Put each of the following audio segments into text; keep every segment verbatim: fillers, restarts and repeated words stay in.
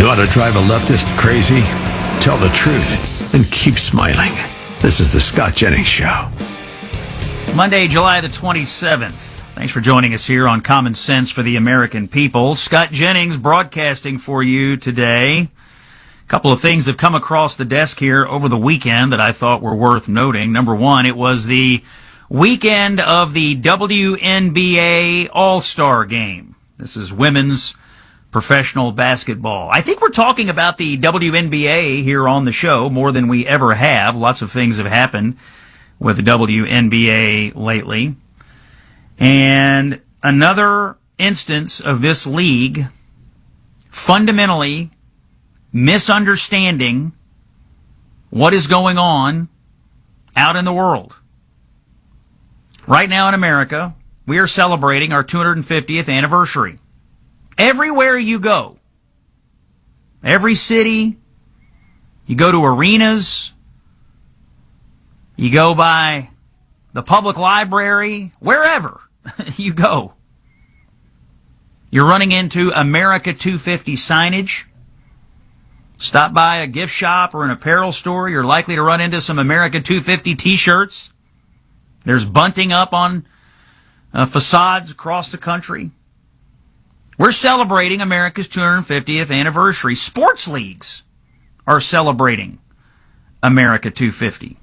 You want to drive a leftist crazy? Tell the truth and keep smiling. This is the Scott Jennings Show. Monday, July the twenty-seventh. Thanks for joining us here on Common Sense for the American People. Scott Jennings broadcasting for you today. A couple of things have come across the desk here over the weekend that I thought were worth noting. Number one, it was the weekend of the W N B A All-Star Game. This is women's professional basketball. I think we're talking about the W N B A here on the show more than we ever have. Lots of things have happened with the W N B A lately. And another instance of this league fundamentally misunderstanding what is going on out in the world. Right now in America, we are celebrating our two hundred fiftieth anniversary. Everywhere you go, every city, you go to arenas, you go by the public library, wherever you go, you're running into America two fifty signage. Stop by a gift shop or an apparel store, you're likely to run into some America two fifty t-shirts. There's bunting up on uh, facades across the country. We're celebrating America's two hundred fiftieth anniversary. Sports leagues are celebrating America two fifty.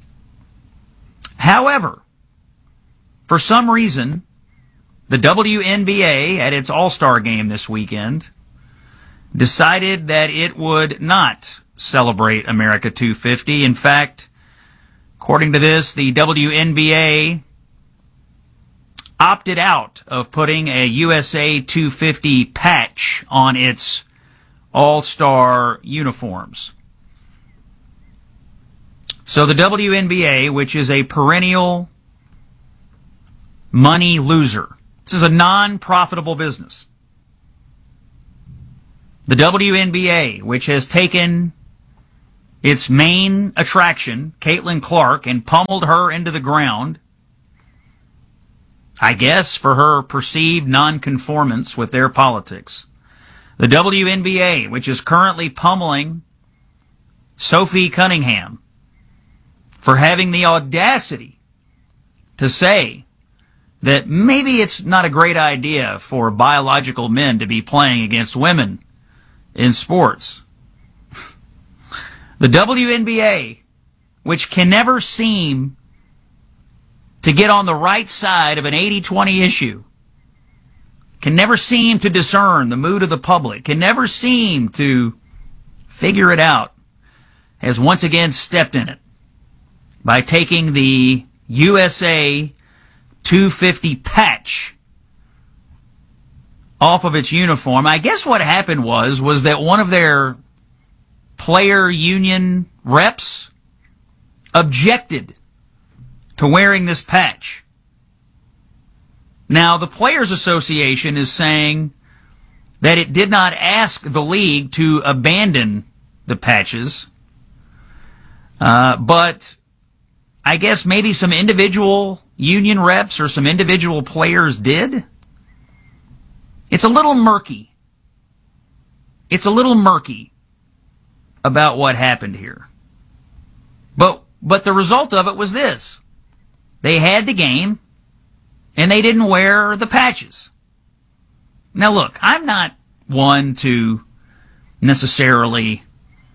However, for some reason, the W N B A at its All-Star game this weekend decided that it would not celebrate America two fifty. In fact, according to this, the W N B A opted out of putting a U S A two fifty patch on its All-Star uniforms. So the W N B A, which is a perennial money loser, this is a non-profitable business. The W N B A, which has taken its main attraction, Caitlin Clark, and pummeled her into the ground, I guess for her perceived nonconformance with their politics. The W N B A, which is currently pummeling Sophie Cunningham for having the audacity to say that maybe it's not a great idea for biological men to be playing against women in sports. The W N B A, which can never seem to get on the right side of an eighty twenty issue, can never seem to discern the mood of the public, can never seem to figure it out, has once again stepped in it by taking the U S A two fifty patch off of its uniform. I guess what happened was, was that one of their player union reps objected to wearing this patch. Now, the Players Association is saying that it did not ask the league to abandon the patches, uh, but I guess maybe some individual union reps or some individual players did. It's a little murky. It's a little murky about what happened here. But but the result of it was this. They had the game, and they didn't wear the patches. Now look, I'm not one to necessarily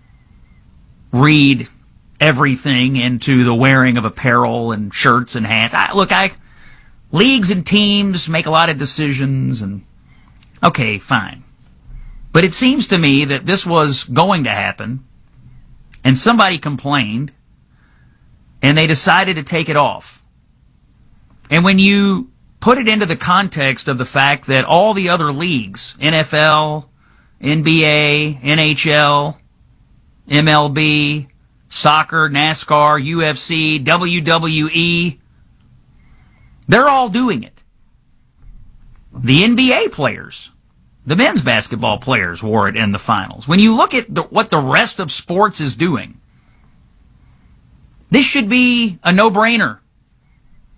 read everything into the wearing of apparel and shirts and hats. I, look, I leagues and teams make a lot of decisions, and okay, fine. But it seems to me that this was going to happen, and somebody complained, and they decided to take it off. And when you put it into the context of the fact that all the other leagues, N F L, N B A, N H L, M L B, soccer, NASCAR, U F C, W W E, they're all doing it. The N B A players, the men's basketball players wore it in the finals. When you look at the, what the rest of sports is doing, this should be a no-brainer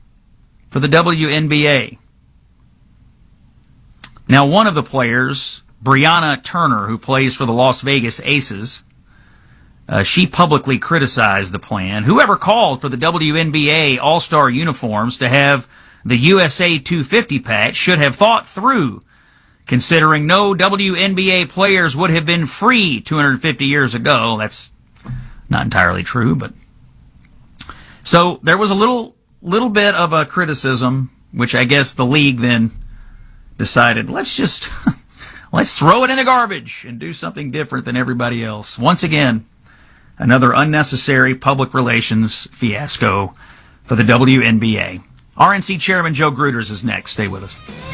for the W N B A. Now, one of the players Brianna Turner, who plays for the Las Vegas Aces, uh, she publicly criticized the plan. Whoever called for the W N B A All-Star uniforms to have the U S A two fifty patch should have thought through, considering no W N B A players would have been free two hundred fifty years ago. That's not entirely true, but so there was a little little bit of a criticism, which I guess the league then decided, let's just let's throw it in the garbage and do something different than everybody else. Once again, another unnecessary public relations fiasco for the W N B A. R N C Chairman Joe Gruters is next. Stay with us.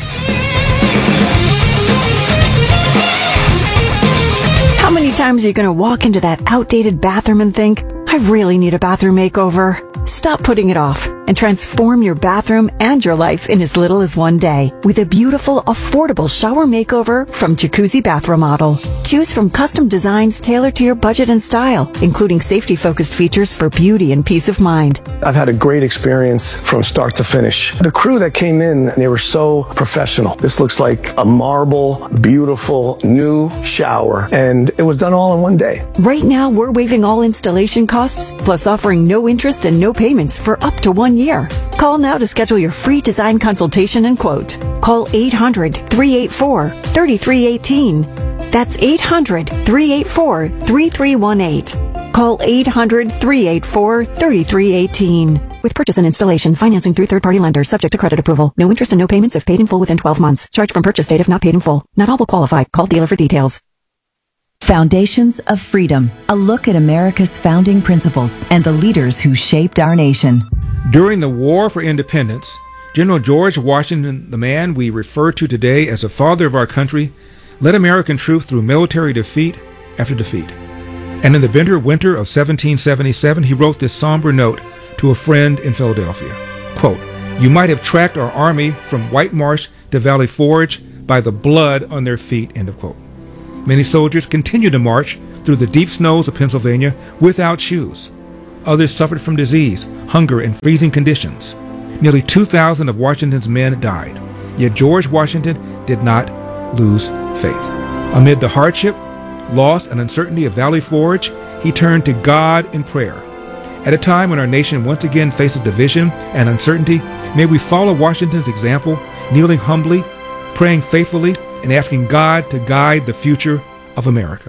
How many times are you going to walk into that outdated bathroom and think, I really need a bathroom makeover? Stop putting it off and transform your bathroom and your life in as little as one day with a beautiful, affordable shower makeover from Jacuzzi Bath Remodel. Choose from custom designs tailored to your budget and style, including safety-focused features for beauty and peace of mind. I've had a great experience from start to finish. The crew that came in, they were so professional. This looks like a marble, beautiful, new shower, and it was done all in one day. Right now, we're waiving all installation costs, plus offering no interest and no payments for up to one year. Call now to schedule your free design consultation and quote. Call eight hundred, three eight four, three three one eight. That's eight hundred, three eight four, three three one eight. Call eight hundred, three eight four, three three one eight. With purchase and installation, financing through third-party lenders, subject to credit approval. No interest and no payments if paid in full within twelve months. Charge from purchase date if not paid in full. Not all will qualify. Call dealer for details. Foundations of Freedom, a look at America's founding principles and the leaders who shaped our nation. During the War for Independence, General George Washington, the man we refer to today as the father of our country, led American troops through military defeat after defeat. And in the bitter winter of seventeen seventy-seven, he wrote this somber note to a friend in Philadelphia. Quote, "You might have tracked our army from White Marsh to Valley Forge by the blood on their feet," end of quote. Many soldiers continued to march through the deep snows of Pennsylvania without shoes. Others suffered from disease, hunger, and freezing conditions. Nearly two thousand of Washington's men died. Yet George Washington did not lose faith. Amid the hardship, loss, and uncertainty of Valley Forge, he turned to God in prayer. At a time when our nation once again faces division and uncertainty, may we follow Washington's example, kneeling humbly, praying faithfully, and asking God to guide the future of America.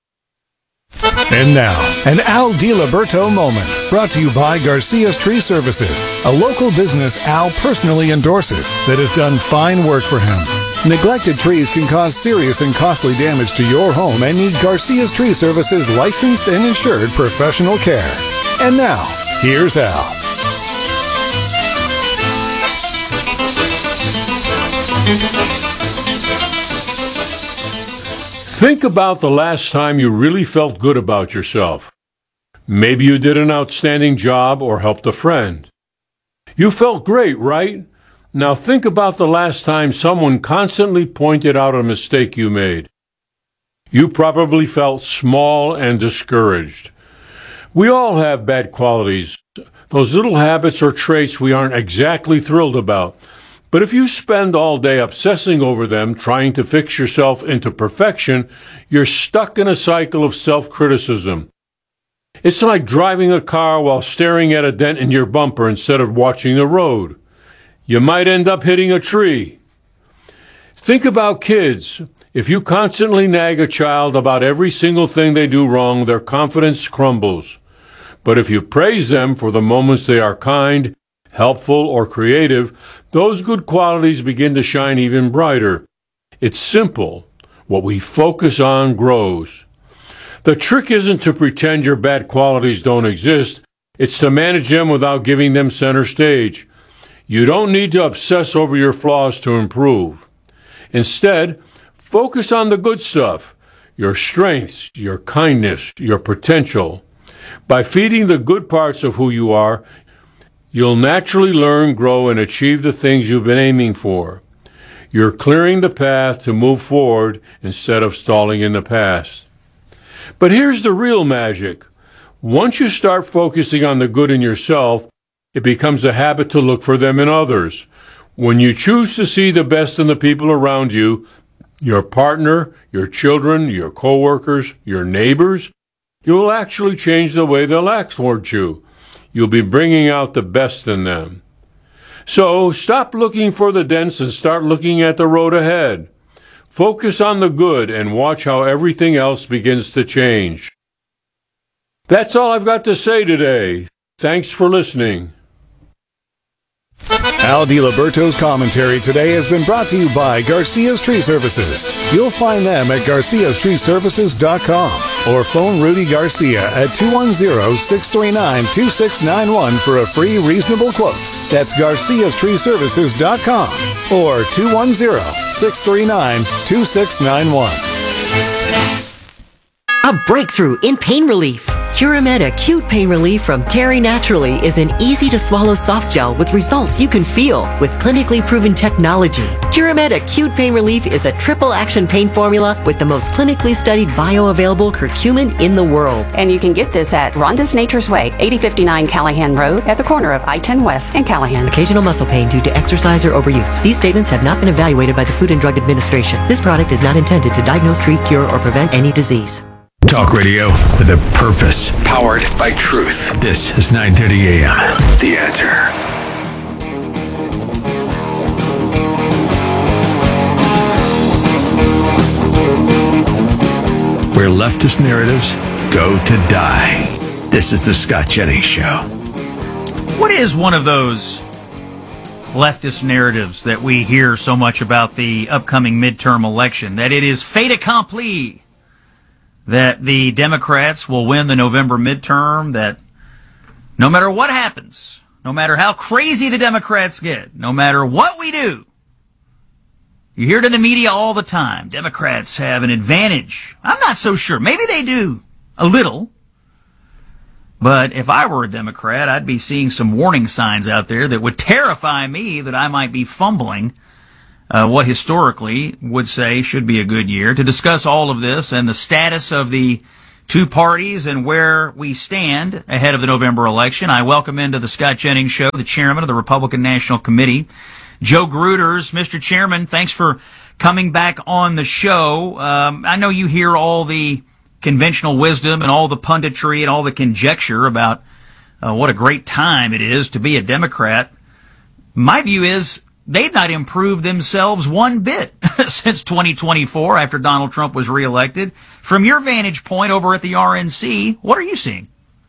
And now, an Al DiLiberto moment, brought to you by Garcia's Tree Services, a local business Al personally endorses that has done fine work for him. Neglected trees can cause serious and costly damage to your home and need Garcia's Tree Services licensed and insured professional care. And now, here's Al. Think about the last time you really felt good about yourself. Maybe you did an outstanding job or helped a friend. You felt great, right? Now think about the last time someone constantly pointed out a mistake you made. You probably felt small and discouraged. We all have bad qualities, those little habits or traits we aren't exactly thrilled about. But if you spend all day obsessing over them, trying to fix yourself into perfection, you're stuck in a cycle of self-criticism. It's like driving a car while staring at a dent in your bumper instead of watching the road. You might end up hitting a tree. Think about kids. If you constantly nag a child about every single thing they do wrong, their confidence crumbles. But if you praise them for the moments they are kind, helpful, or creative, those good qualities begin to shine even brighter. It's simple. What we focus on grows. The trick isn't to pretend your bad qualities don't exist. It's to manage them without giving them center stage. You don't need to obsess over your flaws to improve. Instead, focus on the good stuff, your strengths, your kindness, your potential. By feeding the good parts of who you are, you'll naturally learn, grow, and achieve the things you've been aiming for. You're clearing the path to move forward instead of stalling in the past. But here's the real magic. Once you start focusing on the good in yourself, it becomes a habit to look for them in others. When you choose to see the best in the people around you, your partner, your children, your coworkers, your neighbors, you'll actually change the way they'll act towards you. You'll be bringing out the best in them. So stop looking for the dents and start looking at the road ahead. Focus on the good and watch how everything else begins to change. That's all I've got to say today. Thanks for listening. Al DiLiberto's commentary today has been brought to you by Garcia's Tree Services. You'll find them at garcias tree services dot com or phone Rudy Garcia at two one zero, six three nine, two six nine one for a free reasonable quote. That's garcias tree services dot com or two one zero, six three nine, two six nine one. A breakthrough in pain relief. Curamed Acute Pain Relief from Terry Naturally is an easy-to-swallow soft gel with results you can feel with clinically proven technology. Curamed Acute Pain Relief is a triple-action pain formula with the most clinically studied bioavailable curcumin in the world. And you can get this at Rhonda's Nature's Way, eighty fifty-nine Callahan Road at the corner of I ten West and Callahan. Occasional muscle pain due to exercise or overuse. These statements have not been evaluated by the Food and Drug Administration. This product is not intended to diagnose, treat, cure, or prevent any disease. Talk radio with a purpose. Powered by truth. This is nine thirty a.m. The Answer. Where leftist narratives go to die. This is the Scott Jennings Show. What is one of those leftist narratives that we hear so much about the upcoming midterm election? That it is fait accompli, that the Democrats will win the November midterm, that no matter what happens, no matter how crazy the Democrats get, no matter what we do, you hear it in the media all the time, Democrats have an advantage. I'm not so sure. Maybe they do, a little. But if I were a Democrat, I'd be seeing some warning signs out there that would terrify me that I might be fumbling Uh, what historically would say should be a good year. To discuss all of this and the status of the two parties and where we stand ahead of the November election, I welcome into the Scott Jennings Show the chairman of the Republican National Committee, Joe Gruters. Mister Chairman, thanks for coming back on the show. Um, I know you hear all the conventional wisdom and all the punditry and all the conjecture about uh, what a great time it is to be a Democrat. My view is they've not improved themselves one bit since twenty twenty-four after Donald Trump was reelected. From your vantage point over at the R N C, what are you seeing?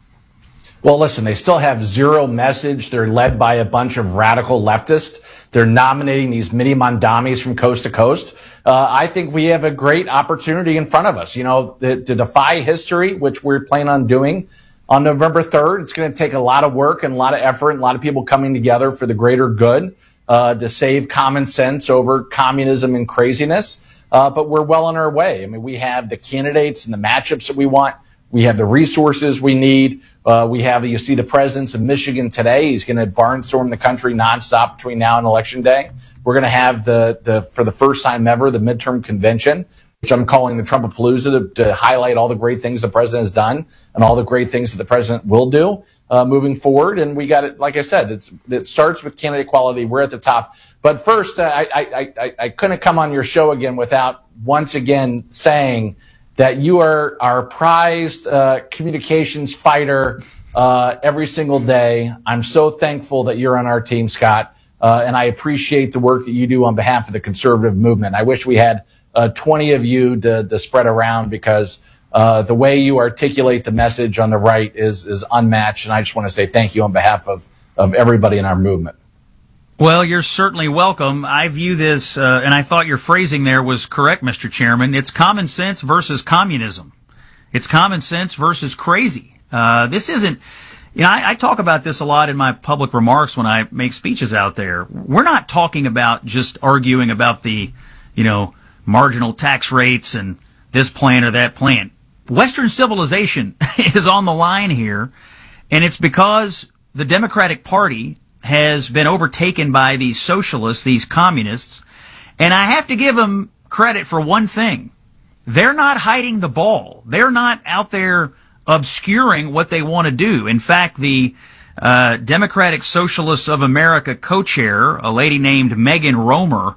Well, listen, they still have zero message. They're led by a bunch of radical leftists. They're nominating these mini Mondamis from coast to coast. Uh, I think we have a great opportunity in front of us, you know, to, to defy history, which we're planning on doing on November third. It's going to take a lot of work and a lot of effort and a lot of people coming together for the greater good. Uh, to save common sense over communism and craziness. Uh, but we're well on our way. I mean, we have the candidates and the matchups that we want. We have the resources we need. Uh, we have, you see the presence of Michigan today. He's going to barnstorm the country nonstop between now and Election Day. We're going to have the, the, for the first time ever, the midterm convention, which I'm calling the Trumpapalooza, to, to highlight all the great things the president has done and all the great things that the president will do. Uh, moving forward. And we got it, like I said, it's, it starts with candidate quality. We're at the top. But first, uh, I, I, I, I couldn't come on your show again without once again saying that you are our prized uh, communications fighter uh, every single day. I'm so thankful that you're on our team, Scott. Uh, and I appreciate the work that you do on behalf of the conservative movement. I wish we had uh, twenty of you to, to spread around because Uh, the way you articulate the message on the right is is unmatched, and I just want to say thank you on behalf of, of everybody in our movement. Well, you're certainly welcome. I view this, uh, and I thought your phrasing there was correct, Mister Chairman. It's common sense versus communism. It's common sense versus crazy. Uh, this isn't, you know, I, I talk about this a lot in my public remarks when I make speeches out there. We're not talking about just arguing about the, you know, marginal tax rates and this plan or that plan. Western civilization is on the line here, and it's because the Democratic Party has been overtaken by these socialists, these communists, and I have to give them credit for one thing. They're not hiding the ball. They're not out there obscuring what they want to do. In fact, the uh, Democratic Socialists of America co-chair, a lady named Megan Romer,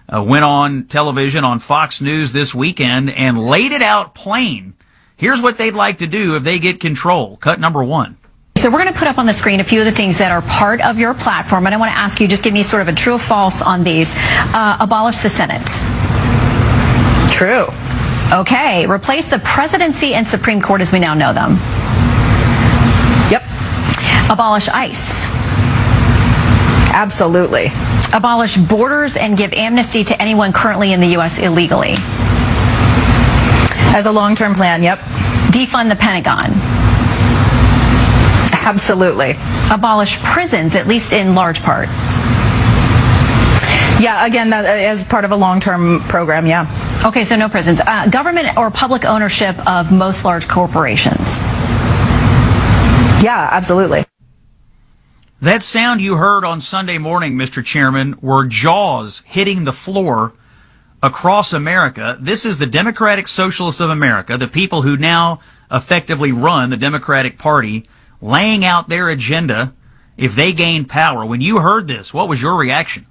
uh, went on television on Fox News this weekend and laid it out plain. Here's what they'd like to do if they get control. Cut number one. So we're going to put up on the screen a few of the things that are part of your platform, and I want to ask you, just give me sort of a true or false on these. Uh, abolish the Senate. True. Okay. Replace the presidency and Supreme Court as we now know them. Yep. Abolish ICE. Absolutely. Abolish borders and give amnesty to anyone currently in the U S illegally. As a long-term plan, yep. Defund the Pentagon. Absolutely. Abolish prisons, at least in large part. Yeah, again, that, as part of a long-term program, yeah. Okay, so no prisons. Uh, government or public ownership of most large corporations. Yeah, absolutely. That sound you heard on Sunday morning, Mister Chairman, were jaws hitting the floor across America. This is the Democratic Socialists of America, the people who now effectively run the Democratic Party, laying out their agenda if they gain power. When you heard this, what was your reaction?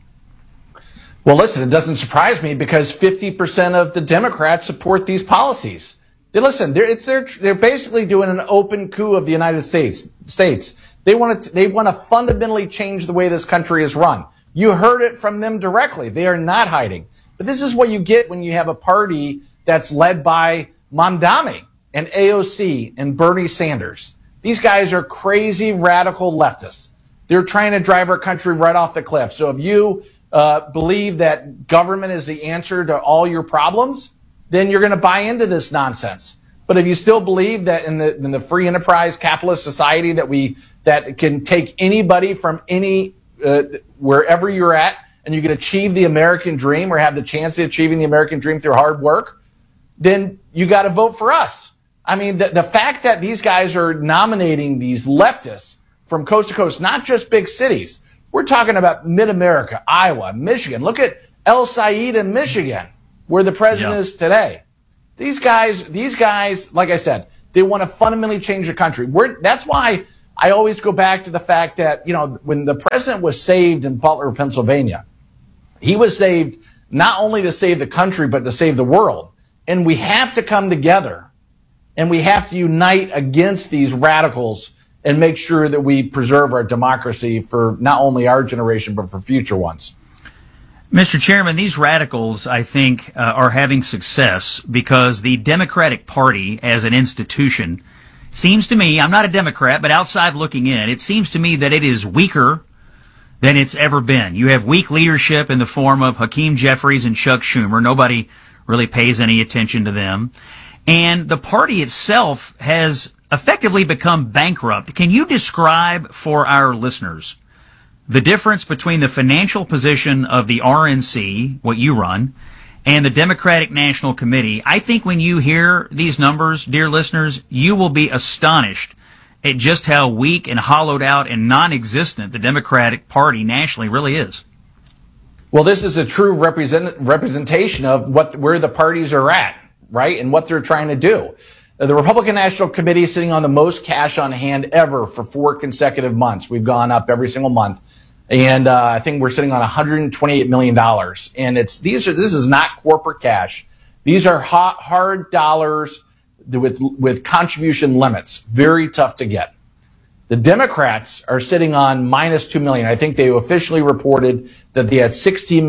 Well, listen, it doesn't surprise me because fifty percent of the Democrats support these policies. They, listen, they're, it's, they're, they're basically doing an open coup of the United States. States. They want to, they want to fundamentally change the way this country is run. You heard it from them directly. They are not hiding. But this is what you get when you have a party that's led by Mamdani and A O C and Bernie Sanders. These guys are crazy, radical leftists. They're trying to drive our country right off the cliff. So if you uh, believe that government is the answer to all your problems, then you're going to buy into this nonsense. But if you still believe that in the in the free enterprise capitalist society that we that can take anybody from any uh, wherever you're at, and you can achieve the American dream or have the chance of achieving the American dream through hard work, then you got to vote for us. I mean, the, the fact that these guys are nominating these leftists from coast to coast, not just big cities. We're talking about mid-America, Iowa, Michigan. Look at El Said in Michigan, where the president yeah. is today. These guys, these guys, like I said, they want to fundamentally change the country. We're, that's why I always go back to the fact that, you know, when the president was saved in Butler, Pennsylvania, he was saved not only to save the country, but to save the world. And we have to come together and we have to unite against these radicals and make sure that we preserve our democracy for not only our generation, but for future ones. Mister Chairman, these radicals, I think, uh, are having success because the Democratic Party as an institution seems to me, I'm not a Democrat, but outside looking in, it seems to me that it is weaker than it's ever been. You have weak leadership in the form of Hakeem Jeffries and Chuck Schumer. Nobody really pays any attention to them. And the party itself has effectively become bankrupt. Can you describe for our listeners the difference between the financial position of the R N C, what you run, and the Democratic National Committee? I think when you hear these numbers, dear listeners, you will be astonished at just how weak and hollowed out and non-existent the Democratic Party nationally really is. Well, this is a true represent, representation of what where the parties are at, right, and what they're trying to do. The Republican National Committee is sitting on the most cash on hand ever for four consecutive months. We've gone up every single month. And uh, I think we're sitting on one hundred twenty-eight million dollars. And it's these are this is not corporate cash. These are hot, hard dollars with with contribution limits. Very tough to get. The Democrats are sitting on minus two million dollars. I think they officially reported that they had sixteen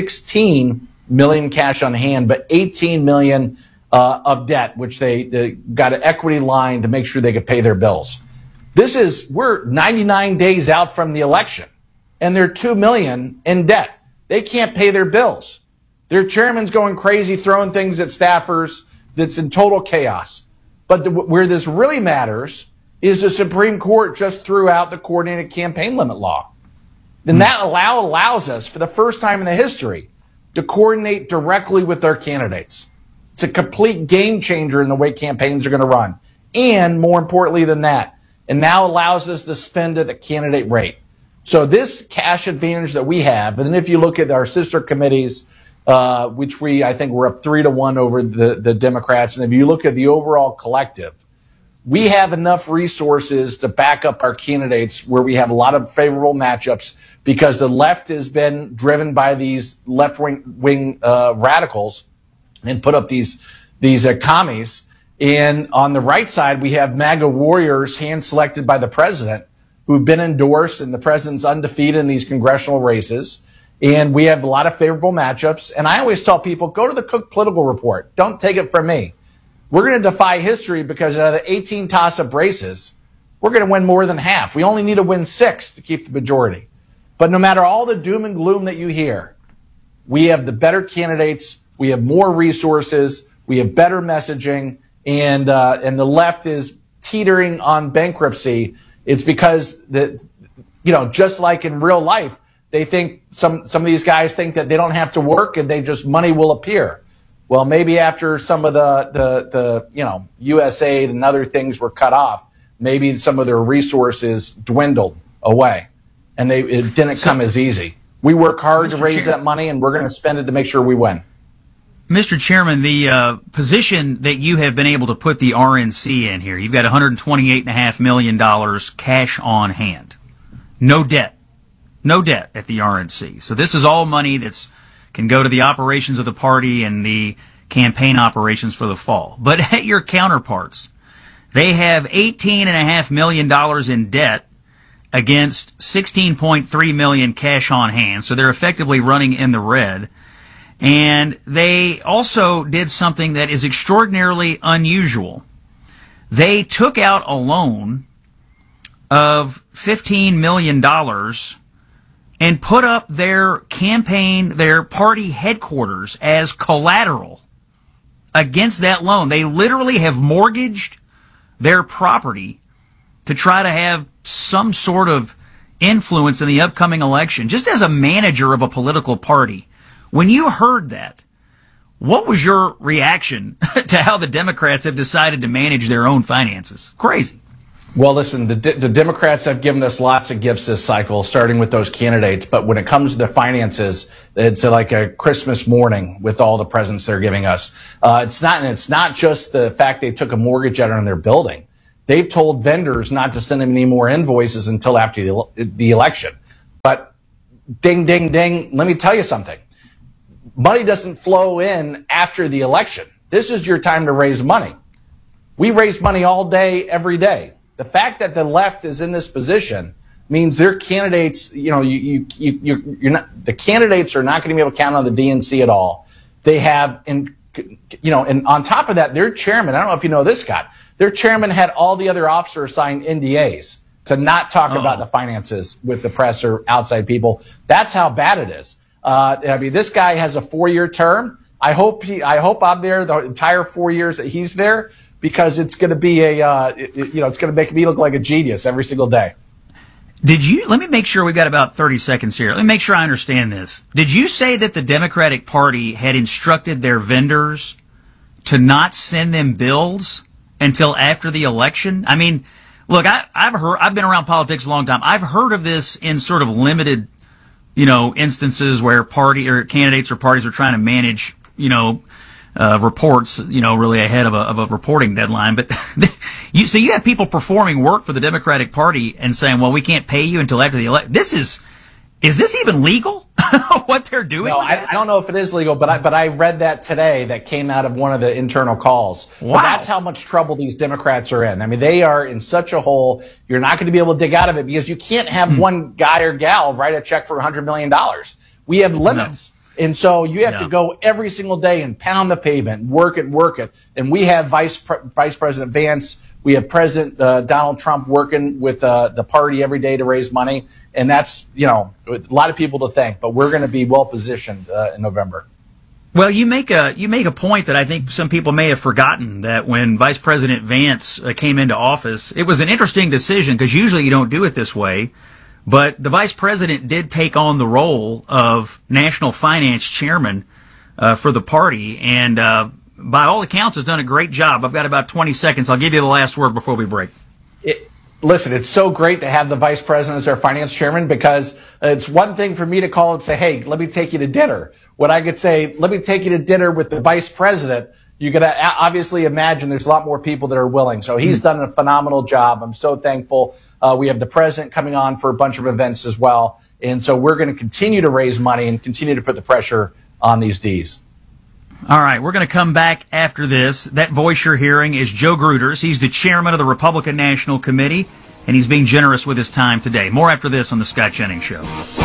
million cash on hand, but eighteen million dollars uh, of debt, which they, they got an equity line to make sure they could pay their bills. This is, we're ninety-nine days out from the election, and they're two million dollars in debt. They can't pay their bills. Their chairman's going crazy, throwing things at staffers. That's in total chaos. But the, where this really matters is the Supreme Court just threw out the coordinated campaign limit law. And that allow, allows us, for the first time in the history, to coordinate directly with our candidates. It's a complete game changer in the way campaigns are going to run. And more importantly than that, it now allows us to spend at the candidate rate. So this cash advantage that we have, and then if you look at our sister committees, uh, which we, I think we're up three to one over the, the Democrats. And if you look at the overall collective, we have enough resources to back up our candidates where we have a lot of favorable matchups because the left has been driven by these left-wing wing, uh, radicals and put up these these uh, commies. And on the right side, we have MAGA warriors hand-selected by the president who've been endorsed, and the president's undefeated in these congressional races. And we have a lot of favorable matchups. And I always tell people, go to the Cook Political Report. Don't take it from me. We're going to defy history because out of the eighteen toss-up races, we're going to win more than half. We only need to win six to keep the majority. But no matter all the doom and gloom that you hear, we have the better candidates, we have more resources, we have better messaging, and uh, and the left is teetering on bankruptcy. It's because, the, you know, just like in real life, they think some some of these guys think that they don't have to work and they just money will appear. Well, maybe after some of the, the, the, you know, U S A I D and other things were cut off, maybe some of their resources dwindled away and they, it didn't come as easy. We work hard to raise that money and we're going to spend it to make sure we win. Mister Chairman, the uh, position that you have been able to put the R N C in here, you've got one hundred twenty-eight point five million dollars cash on hand. No debt. No debt at the R N C. So this is all money that's can go to the operations of the party and the campaign operations for the fall. But at your counterparts, they have eighteen point five million dollars in debt against sixteen point three million dollars cash on hand. So they're effectively running in the red. And they also did something that is extraordinarily unusual. They took out a loan of fifteen million dollars and put up their campaign, their party headquarters as collateral against that loan. They literally have mortgaged their property to try to have some sort of influence in the upcoming election, just as a manager of a political party. When you heard that, what was your reaction to how the Democrats have decided to manage their own finances? Crazy. Well, listen, the, the Democrats have given us lots of gifts this cycle, starting with those candidates. But when it comes to the finances, it's like a Christmas morning with all the presents they're giving us. Uh, it's not, and it's not just the fact they took a mortgage out on their building. They've told vendors not to send them any more invoices until after the, the election. But ding, ding, ding, let me tell you something. Money doesn't flow in after the election. This is your time to raise money. We raise money all day, every day. The fact that the left is in this position means their candidates, you know, you, you, you, you, you're not, the candidates are not going to be able to count on the D N C at all. They have, in, you know, and on top of that, their chairman, I don't know if you know this, Scott, their chairman had all the other officers sign N D As to not talk oh. about the finances with the press or outside people. That's how bad it is. Uh, I mean, this guy has a four-year term. I hope he, I hope I'm there the entire four years that he's there, because it's going to be a, uh, it, you know, it's going to make me look like a genius every single day. Did you, let me make sure we've got about thirty seconds here. Let me make sure I understand this. Did you say that the Democratic Party had instructed their vendors to not send them bills until after the election? I mean, look, I, I've heard, I've been around politics a long time. I've heard of this in sort of limited, you know, instances where party or candidates or parties are trying to manage, you know, Uh, reports, you know, really ahead of a, of a reporting deadline. But you, so you have people performing work for the Democratic Party and saying, well, we can't pay you until after the election. This is, is this even legal? What they're doing? No, I, I don't know if it is legal, but I, but I read that today that came out of one of the internal calls. Wow. But that's how much trouble these Democrats are in. I mean, they are in such a hole. You're not going to be able to dig out of it because you can't have hmm. one guy or gal write a check for one hundred million dollars. We have limits. No. And so you have yeah. to go every single day and pound the pavement, work it, work it. And we have Vice Pre- Vice President Vance, we have President uh, Donald Trump working with uh, the party every day to raise money. And that's, you know, a lot of people to thank, but we're going to be well positioned uh, in November. Well, you make a you make a point that I think some people may have forgotten, that when Vice President Vance uh, came into office, it was an interesting decision because usually you don't do it this way. But the vice president did take on the role of national finance chairman uh, for the party, and uh, by all accounts has done a great job. I've got about twenty seconds. I'll give you the last word before we break. It, listen, it's so great to have the vice president as our finance chairman, because it's one thing for me to call and say, hey, let me take you to dinner. When I could say, let me take you to dinner with the vice president, you could obviously imagine there's a lot more people that are willing. So he's done a phenomenal job. I'm so thankful. Uh, we have the president coming on for a bunch of events as well. And so we're going to continue to raise money and continue to put the pressure on these Ds. All right, we're going to come back after this. That voice you're hearing is Joe Gruters. He's the chairman of the Republican National Committee, and he's being generous with his time today. More after this on The Scott Jennings Show.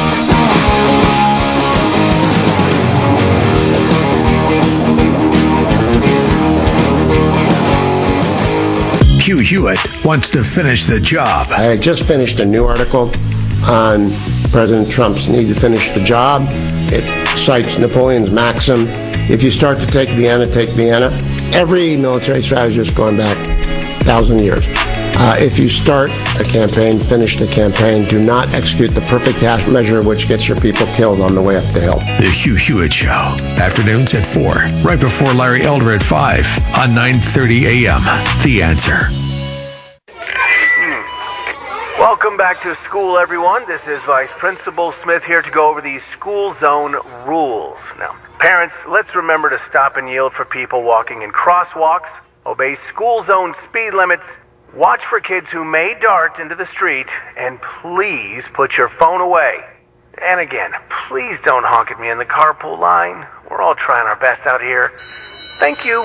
Hugh Hewitt wants to finish the job. I just finished a new article on President Trump's need to finish the job. It cites Napoleon's maxim, if you start to take Vienna, take Vienna. Every military strategist going back a thousand years. Uh, if you start a campaign, finish the campaign. Do not execute the perfect half measure which gets your people killed on the way up the hill. The Hugh Hewitt Show. Afternoons at four. Right before Larry Elder at five on nine thirty a.m. The Answer. Welcome back to school, everyone. This is Vice Principal Smith here to go over the school zone rules. Now, parents, let's remember to stop and yield for people walking in crosswalks, obey school zone speed limits, watch for kids who may dart into the street, and please put your phone away. And again, please don't honk at me in the carpool line. We're all trying our best out here. Thank you.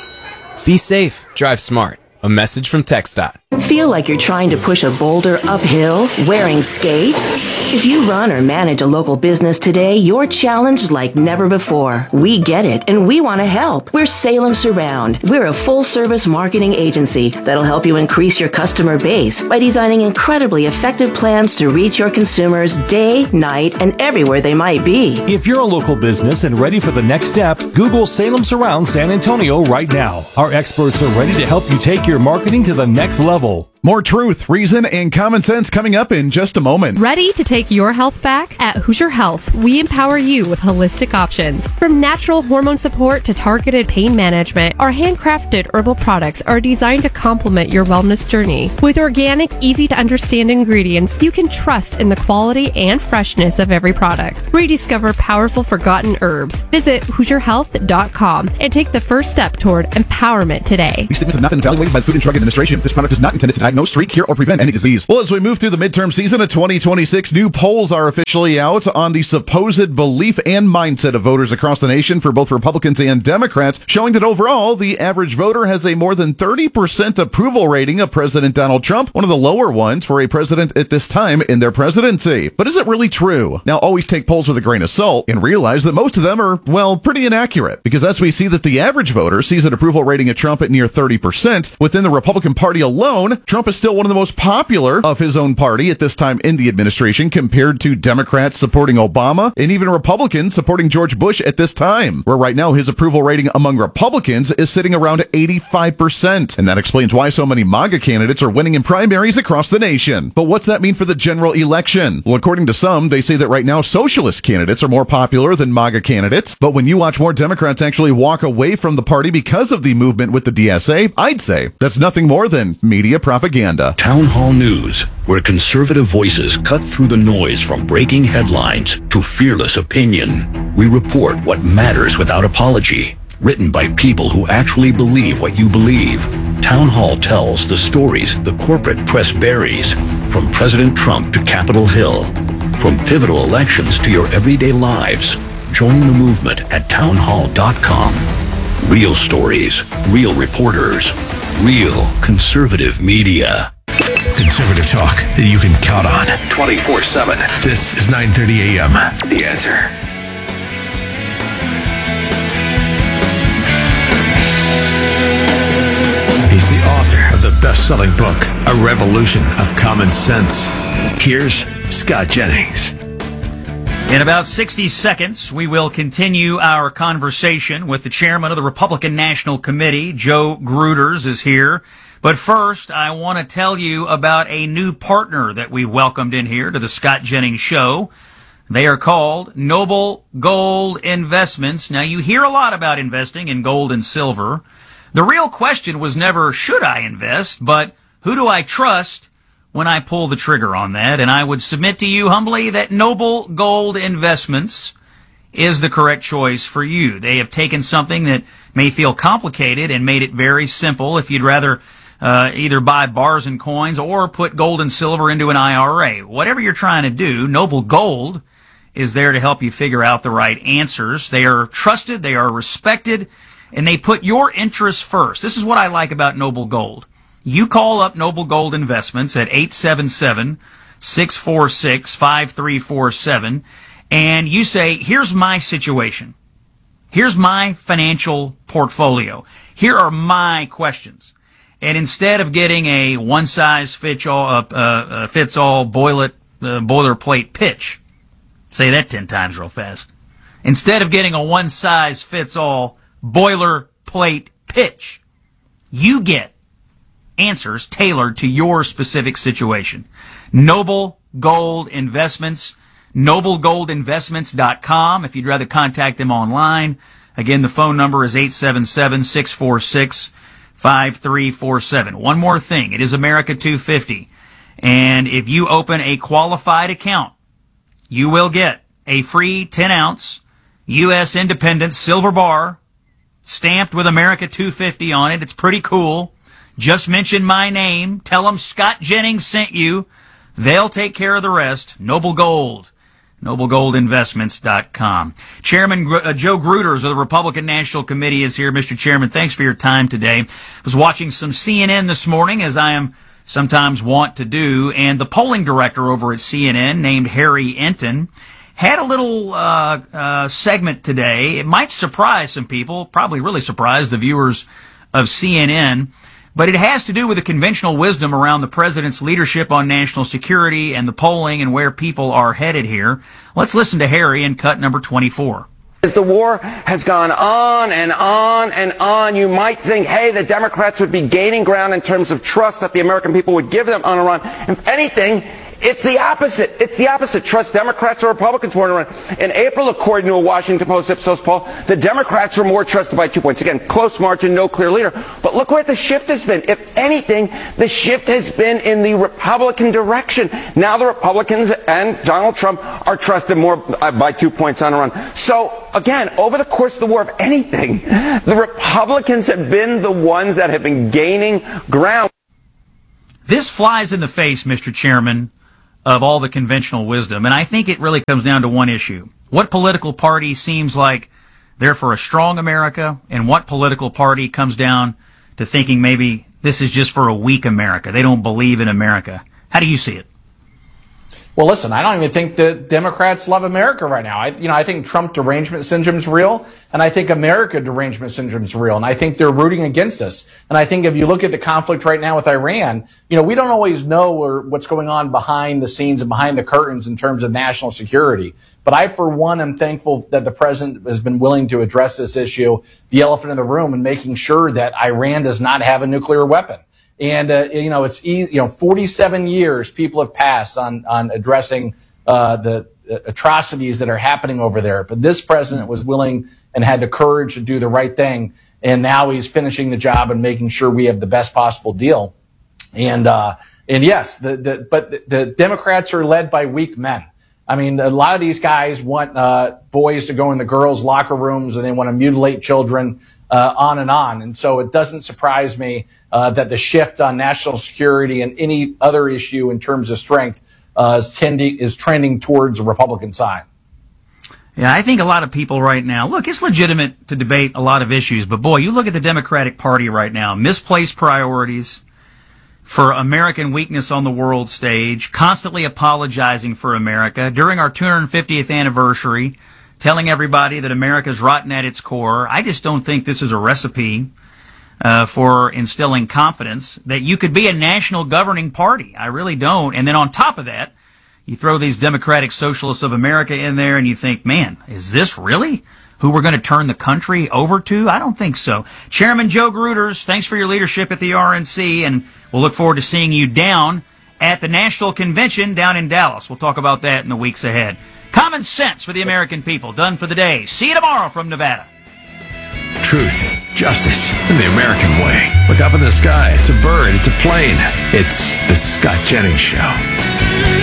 Be safe. Drive smart. A message from TxDOT. Feel like you're trying to push a boulder uphill wearing skates? If you run or manage a local business today, you're challenged like never before. We get it, and we want to help. We're Salem Surround. We're a full-service marketing agency that'll help you increase your customer base by designing incredibly effective plans to reach your consumers day, night, and everywhere they might be. If you're a local business and ready for the next step, Google Salem Surround San Antonio right now. Our experts are ready to help you take your marketing to the next level. More truth, reason, and common sense coming up in just a moment. Ready to take your health back? At Hoosier Health, we empower you with holistic options. From natural hormone support to targeted pain management, our handcrafted herbal products are designed to complement your wellness journey. With organic, easy-to-understand ingredients, you can trust in the quality and freshness of every product. Rediscover powerful forgotten herbs. Visit Hoosier Health dot com and take the first step toward empowerment today. These statements have not been evaluated by the Food and Drug Administration. This product is not intended to diagnose, treat, cure, or prevent any disease. Well, as we move through the midterm season of twenty twenty-six, new polls are officially out on the supposed belief and mindset of voters across the nation for both Republicans and Democrats, showing that overall, the average voter has a more than thirty percent approval rating of President Donald Trump, one of the lower ones for a president at this time in their presidency. But is it really true? Now, always take polls with a grain of salt and realize that most of them are, well, pretty inaccurate, because as we see that the average voter sees an approval rating of Trump at near thirty percent, within the Republican Party alone, Trump is still one of the most popular of his own party at this time in the administration compared to Democrats supporting Obama and even Republicans supporting George Bush at this time, where right now his approval rating among Republicans is sitting around eighty-five percent. And that explains why so many MAGA candidates are winning in primaries across the nation. But what's that mean for the general election? Well, according to some, they say that right now socialist candidates are more popular than MAGA candidates. But when you watch more Democrats actually walk away from the party because of the movement with the D S A, I'd say that's nothing more than media propaganda. Town Hall News, where conservative voices cut through the noise from breaking headlines to fearless opinion. We report what matters without apology. Written by people who actually believe what you believe. Town Hall tells the stories the corporate press buries, from President Trump to Capitol Hill, from pivotal elections to your everyday lives. Join the movement at town hall dot com. Real stories, real reporters, real conservative media. Conservative talk that you can count on twenty-four seven. This is nine thirty a.m. The Answer. He's the author of the best-selling book, A Revolution of Common Sense. Here's Scott Jennings. In about sixty seconds, we will continue our conversation with the chairman of the Republican National Committee. Joe Gruters is here. But first, I want to tell you about a new partner that we welcomed in here to the Scott Jennings Show. They are called Noble Gold Investments. Now, you hear a lot about investing in gold and silver. The real question was never, should I invest, but who do I trust when I pull the trigger on that? And I would submit to you humbly that Noble Gold Investments is the correct choice for you. They have taken something that may feel complicated and made it very simple. If you'd rather uh, either buy bars and coins or put gold and silver into an I R A, whatever you're trying to do, Noble Gold is there to help you figure out the right answers. They are trusted, they are respected, and they put your interests first. This is what I like about Noble Gold. You call up Noble Gold Investments at eight seven seven, six four six, five three four seven, and you say, here's my situation. Here's my financial portfolio. Here are my questions. And instead of getting a one-size-fits-all, uh, uh, fits-all boiler, uh, boilerplate pitch, say that ten times real fast. Instead of getting a one-size-fits-all boilerplate pitch, you get answers tailored to your specific situation. Noble Gold Investments, noble gold investments dot com if you'd rather contact them online. Again, the phone number is eight seven seven, six four six, five three four seven. One more thing, it is America two fifty. And if you open a qualified account, you will get a free ten ounce U S Independence silver bar stamped with America two fifty on it. It's pretty cool. Just mention my name. Tell them Scott Jennings sent you. They'll take care of the rest. Noble Gold. noble gold investments dot com. Chairman uh, Joe Gruters of the Republican National Committee is here. Mister Chairman, thanks for your time today. I was watching some C N N this morning, as I am sometimes wont to do, and the polling director over at C N N, named Harry Enton, had a little uh, uh, segment today. It might surprise some people, probably really surprise the viewers of C N N, but it has to do with the conventional wisdom around the president's leadership on national security and the polling and where people are headed here. Let's listen to Harry in cut number twenty-four. As the war has gone on and on and on, you might think, hey, the Democrats would be gaining ground in terms of trust that the American people would give them on Iran. If anything, it's the opposite. It's the opposite. Trust Democrats or Republicans more on Iran. In April, according to a Washington Post Ipsos poll, the Democrats were more trusted by two points. Again, close margin, no clear leader. But look where the shift has been. If anything, the shift has been in the Republican direction. Now the Republicans and Donald Trump are trusted more by two points on Iran. So, again, over the course of the war, if anything, the Republicans have been the ones that have been gaining ground. This flies in the face, Mister Chairman, of all the conventional wisdom. And I think it really comes down to one issue. What political party seems like they're for a strong America, and what political party comes down to thinking maybe this is just for a weak America? They don't believe in America. How do you see it? Well, listen, I don't even think that Democrats love America right now. I, you know, I think Trump derangement syndrome's real, and I think America derangement syndrome's real, and I think they're rooting against us. And I think if you look at the conflict right now with Iran, you know, we don't always know or what's going on behind the scenes and behind the curtains in terms of national security. But I, for one, am thankful that the president has been willing to address this issue, the elephant in the room, and making sure that Iran does not have a nuclear weapon. And, uh, you know, it's, you know, forty-seven years people have passed on, on addressing, uh, the atrocities that are happening over there. But this president was willing and had the courage to do the right thing. And now he's finishing the job and making sure we have the best possible deal. And, uh, and yes, the, the, but the, the Democrats are led by weak men. I mean, a lot of these guys want, uh, boys to go in the girls' locker rooms, and they want to mutilate children, uh, on and on. And so it doesn't surprise me Uh, that the shift on national security and any other issue in terms of strength uh, is, tending, is trending towards the Republican side. Yeah, I think a lot of people right now, look, it's legitimate to debate a lot of issues, but boy, you look at the Democratic Party right now, misplaced priorities for American weakness on the world stage, constantly apologizing for America during our two hundred fiftieth anniversary, telling everybody that America's rotten at its core. I just don't think this is a recipe Uh, for instilling confidence that you could be a national governing party. I really don't. And then on top of that, you throw these Democratic Socialists of America in there, and you think, man, is this really who we're going to turn the country over to? I don't think so. Chairman Joe Gruters, thanks for your leadership at the R N C, and we'll look forward to seeing you down at the National Convention down in Dallas. We'll talk about that in the weeks ahead. Common sense for the American people. Done for the day. See you tomorrow from Nevada. Truth, justice, and the American way. Look up in the sky. It's a bird. It's a plane. It's the Scott Jennings Show.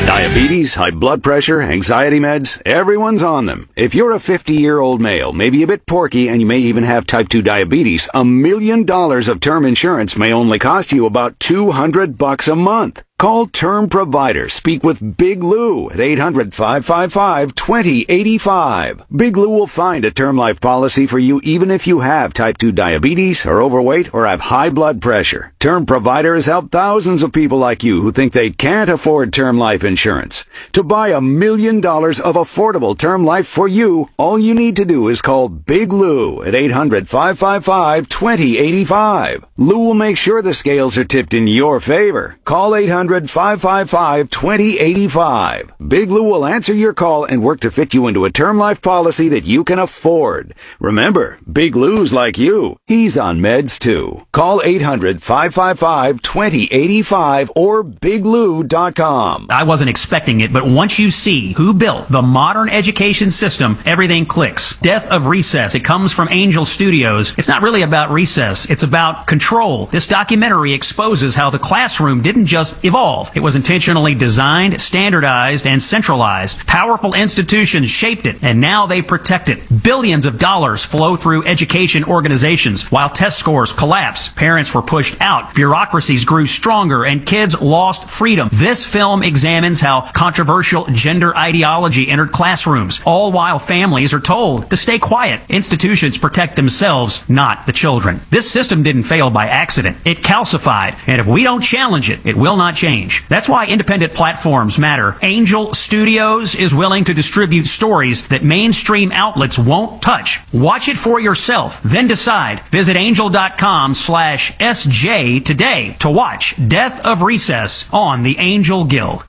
Diabetes, high blood pressure, anxiety meds, everyone's on them. If you're a fifty-year-old male, maybe a bit porky, and you may even have type two diabetes, a million dollars of term insurance may only cost you about two hundred bucks a month. Call Term Provider. Speak with Big Lou at eight hundred, five five five, two zero eight five. Big Lou will find a term life policy for you even if you have type two diabetes, are overweight, or have high blood pressure. Term Provider has helped thousands of people like you who think they can't afford term life insurance. To buy a million dollars of affordable term life for you, all you need to do is call Big Lou at eight hundred, five five five, two zero eight five. Lou will make sure the scales are tipped in your favor. Call eight hundred, five five five, two zero eight five. Big Lou will answer your call and work to fit you into a term life policy that you can afford. Remember, Big Lou's like you. He's on meds too. Call eight hundred, five five five, two zero eight five or big lou dot com. I wasn't expecting it, but once you see who built the modern education system, everything clicks. Death of Recess. It comes from Angel Studios. It's not really about recess. It's about control. This documentary exposes how the classroom didn't just evolve. It was intentionally designed, standardized, and centralized. Powerful institutions shaped it, and now they protect it. Billions of dollars flow through education organizations. While test scores collapse, parents were pushed out, bureaucracies grew stronger, and kids lost freedom. This film examines how controversial gender ideology entered classrooms, all while families are told to stay quiet. Institutions protect themselves, not the children. This system didn't fail by accident. It calcified, and if we don't challenge it, it will not change. That's why independent platforms matter. Angel Studios is willing to distribute stories that mainstream outlets won't touch. Watch it for yourself, then decide. Visit angel.com slash SJ today to watch Death of Recess on the Angel Guild.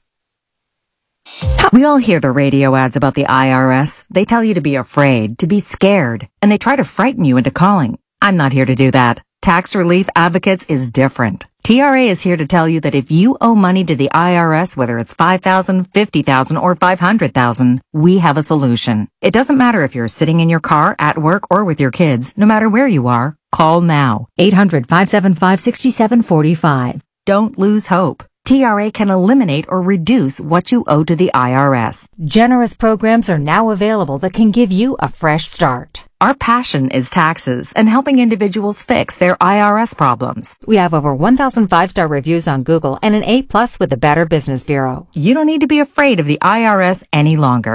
We all hear the radio ads about the I R S. They tell you to be afraid, to be scared, and they try to frighten you into calling. I'm not here to do that. Tax Relief Advocates is different. T R A is here to tell you that if you owe money to the I R S, whether it's five thousand dollars, fifty thousand dollars, or five hundred thousand dollars, we have a solution. It doesn't matter if you're sitting in your car, at work, or with your kids. No matter where you are, call now. eight hundred, five seven five, six seven four five. Don't lose hope. T R A can eliminate or reduce what you owe to the I R S. Generous programs are now available that can give you a fresh start. Our passion is taxes and helping individuals fix their I R S problems. We have over one thousand five-star reviews on Google and an A plus with the Better Business Bureau. You don't need to be afraid of the I R S any longer.